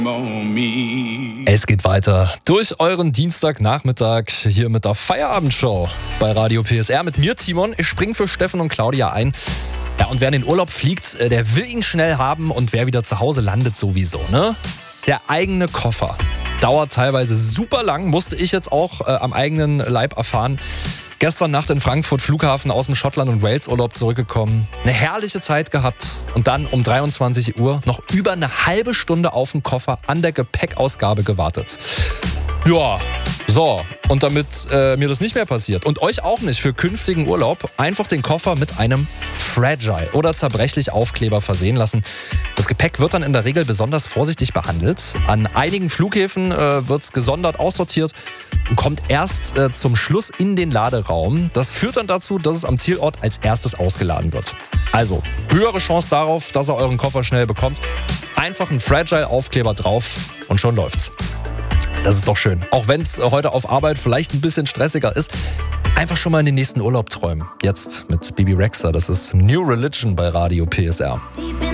Es geht weiter durch euren Dienstagnachmittag hier mit der Feierabendshow bei Radio PSR mit mir, Timon. Ich spring für Steffen und Claudia ein. Ja, und wer in den Urlaub fliegt, der will ihn schnell haben und wer wieder zu Hause landet sowieso, ne? Der eigene Koffer dauert teilweise super lang, musste ich jetzt auch am eigenen Leib erfahren. Gestern Nacht in Frankfurt Flughafen aus dem Schottland- und Wales-Urlaub zurückgekommen. Eine herrliche Zeit gehabt und dann um 23 Uhr noch über eine halbe Stunde auf den Koffer an der Gepäckausgabe gewartet. Ja, so. Und damit mir das nicht mehr passiert und euch auch nicht für künftigen Urlaub, einfach den Koffer mit einem Fragile oder zerbrechlich Aufkleber versehen lassen. Das Gepäck wird dann in der Regel besonders vorsichtig behandelt. An einigen Flughäfen wird es gesondert aussortiert und kommt erst zum Schluss in den Laderaum. Das führt dann dazu, dass es am Zielort als erstes ausgeladen wird. Also, höhere Chance darauf, dass ihr euren Koffer schnell bekommt. Einfach einen Fragile-Aufkleber drauf und schon läuft's. Das ist doch schön. Auch wenn es heute auf Arbeit vielleicht ein bisschen stressiger ist, einfach schon mal in den nächsten Urlaub träumen. Jetzt mit Bebe Rexha, das ist New Religion bei Radio PSR.